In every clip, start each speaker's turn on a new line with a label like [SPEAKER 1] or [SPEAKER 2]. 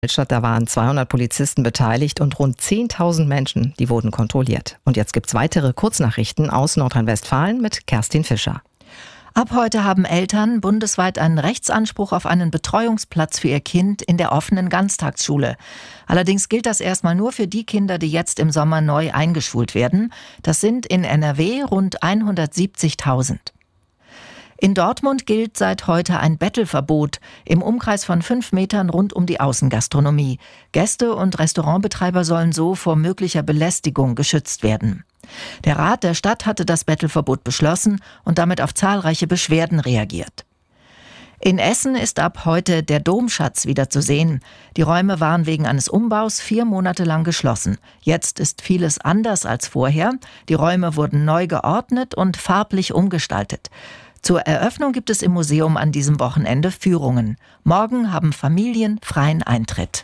[SPEAKER 1] Stadt, da waren 200 Polizisten beteiligt und rund 10.000 Menschen, die wurden kontrolliert. Und jetzt gibt's weitere Kurznachrichten aus Nordrhein-Westfalen mit Kerstin Fischer.
[SPEAKER 2] Ab heute haben Eltern bundesweit einen Rechtsanspruch auf einen Betreuungsplatz für ihr Kind in der offenen Ganztagsschule. Allerdings gilt das erstmal nur für die Kinder, die jetzt im Sommer neu eingeschult werden. Das sind in NRW rund 170.000. In Dortmund gilt seit heute ein Bettelverbot im Umkreis von 5 Metern rund um die Außengastronomie. Gäste und Restaurantbetreiber sollen so vor möglicher Belästigung geschützt werden. Der Rat der Stadt hatte das Bettelverbot beschlossen und damit auf zahlreiche Beschwerden reagiert. In Essen ist ab heute der Domschatz wieder zu sehen. Die Räume waren wegen eines Umbaus 4 Monate lang geschlossen. Jetzt ist vieles anders als vorher. Die Räume wurden neu geordnet und farblich umgestaltet. Zur Eröffnung gibt es im Museum an diesem Wochenende Führungen. Morgen haben Familien freien Eintritt.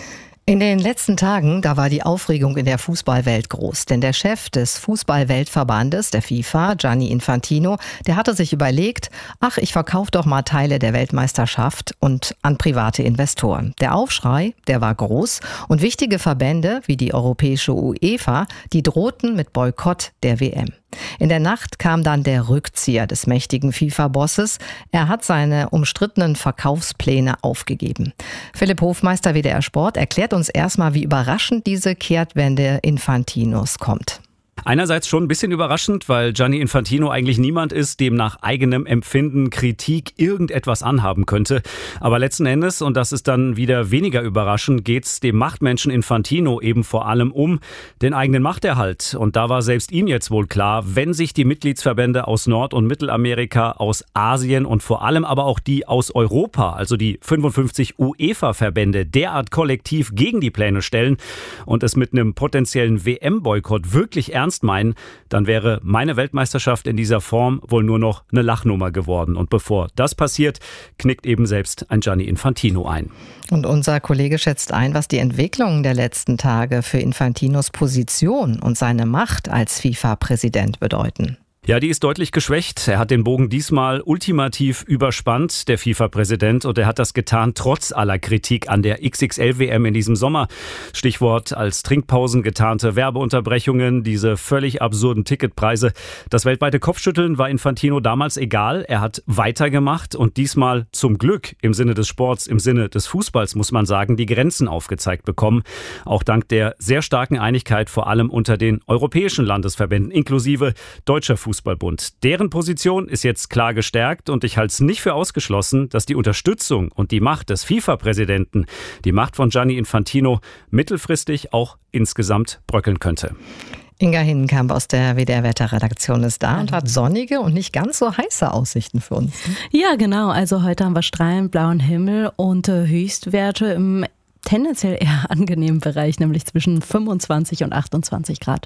[SPEAKER 1] In den letzten Tagen, da war die Aufregung in der Fußballwelt groß. Denn der Chef des Fußballweltverbandes, der FIFA, Gianni Infantino, der hatte sich überlegt, ich verkaufe doch mal Teile der Weltmeisterschaft und an private Investoren. Der Aufschrei, der war groß und wichtige Verbände wie die europäische UEFA, die drohten mit Boykott der WM. In der Nacht kam dann der Rückzieher des mächtigen FIFA-Bosses. Er hat seine umstrittenen Verkaufspläne aufgegeben. Philipp Hofmeister, WDR Sport, erklärt uns erstmal, wie überraschend diese Kehrtwende Infantinos kommt.
[SPEAKER 3] Einerseits schon ein bisschen überraschend, weil Gianni Infantino eigentlich niemand ist, dem nach eigenem Empfinden Kritik irgendetwas anhaben könnte. Aber letzten Endes, und das ist dann wieder weniger überraschend, geht's dem Machtmenschen Infantino eben vor allem um den eigenen Machterhalt. Und da war selbst ihm jetzt wohl klar, wenn sich die Mitgliedsverbände aus Nord- und Mittelamerika, aus Asien und vor allem aber auch die aus Europa, also die 55 UEFA-Verbände, derart kollektiv gegen die Pläne stellen und es mit einem potenziellen WM-Boykott wirklich ernst meinen, dann wäre meine Weltmeisterschaft in dieser Form wohl nur noch eine Lachnummer geworden. Und bevor das passiert, knickt eben selbst ein Gianni Infantino ein.
[SPEAKER 1] Und unser Kollege schätzt ein, was die Entwicklungen der letzten Tage für Infantinos Position und seine Macht als FIFA-Präsident bedeuten.
[SPEAKER 3] Ja, die ist deutlich geschwächt. Er hat den Bogen diesmal ultimativ überspannt, der FIFA-Präsident, und er hat das getan trotz aller Kritik an der XXL-WM in diesem Sommer. Stichwort als Trinkpausen getarnte Werbeunterbrechungen, diese völlig absurden Ticketpreise. Das weltweite Kopfschütteln war Infantino damals egal. Er hat weitergemacht und diesmal zum Glück im Sinne des Sports, im Sinne des Fußballs, muss man sagen, die Grenzen aufgezeigt bekommen. Auch dank der sehr starken Einigkeit vor allem unter den europäischen Landesverbänden, inklusive deutscher Fußballbund. Deren Position ist jetzt klar gestärkt und ich halte es nicht für ausgeschlossen, dass die Unterstützung und die Macht des FIFA-Präsidenten, die Macht von Gianni Infantino, mittelfristig auch insgesamt bröckeln könnte.
[SPEAKER 1] Inga Hinnenkamp aus der WDR-Wetterredaktion ist da und hat sonnige und nicht ganz so heiße Aussichten für uns.
[SPEAKER 4] Ja, genau. Also heute haben wir strahlend blauen Himmel und Höchstwerte im tendenziell eher angenehmen Bereich, nämlich zwischen 25 und 28 Grad.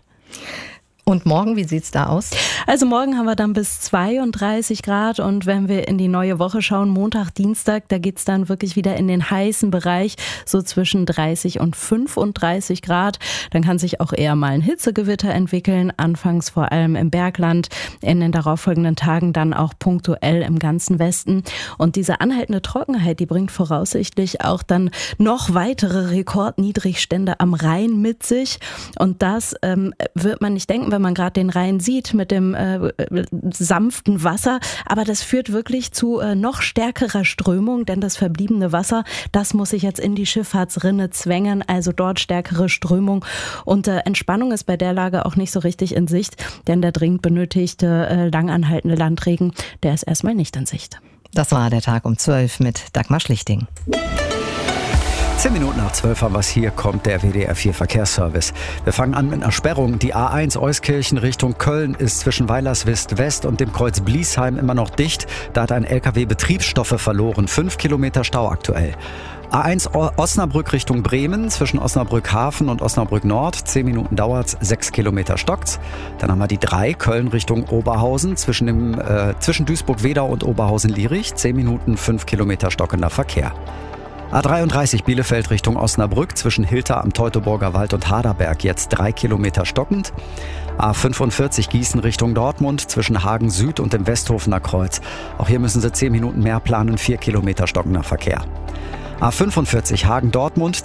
[SPEAKER 1] Und morgen, wie sieht's da aus?
[SPEAKER 4] Also morgen haben wir dann bis 32 Grad und wenn wir in die neue Woche schauen, Montag, Dienstag, da geht's dann wirklich wieder in den heißen Bereich, so zwischen 30 und 35 Grad. Dann kann sich auch eher mal ein Hitzegewitter entwickeln, anfangs vor allem im Bergland, in den darauffolgenden Tagen dann auch punktuell im ganzen Westen. Und diese anhaltende Trockenheit, die bringt voraussichtlich auch dann noch weitere Rekordniedrigstände am Rhein mit sich. Und das wird man nicht denken, wenn man gerade den Rhein sieht mit dem sanften Wasser. Aber das führt wirklich zu noch stärkerer Strömung, denn das verbliebene Wasser, das muss sich jetzt in die Schifffahrtsrinne zwängen, also dort stärkere Strömung. Und Entspannung ist bei der Lage auch nicht so richtig in Sicht, denn der dringend benötigte langanhaltende Landregen, der ist erstmal nicht in Sicht.
[SPEAKER 1] Das war der Tag um 12 mit Dagmar Schlichting.
[SPEAKER 5] 10 Minuten nach 12 haben wir es. Hier kommt der WDR 4 Verkehrsservice. Wir fangen an mit einer Sperrung. Die A1 Euskirchen Richtung Köln ist zwischen Weilerswist West und dem Kreuz Bliesheim immer noch dicht. Da hat ein LKW Betriebsstoffe verloren. 5 Kilometer Stau aktuell. A1 Osnabrück Richtung Bremen, zwischen Osnabrück Hafen und Osnabrück Nord. 10 Minuten dauert's, 6 Kilometer stockt's. Dann haben wir die 3 Köln Richtung Oberhausen, zwischen Duisburg-Wedau und Oberhausen-Lierich. 10 Minuten, 5 Kilometer stockender Verkehr. A33 Bielefeld Richtung Osnabrück, zwischen Hilter am Teutoburger Wald und Haderberg, jetzt 3 Kilometer stockend. A45 Gießen Richtung Dortmund, zwischen Hagen Süd und dem Westhofener Kreuz. Auch hier müssen Sie 10 Minuten mehr planen, 4 Kilometer stockender Verkehr. A45 Hagen-Dortmund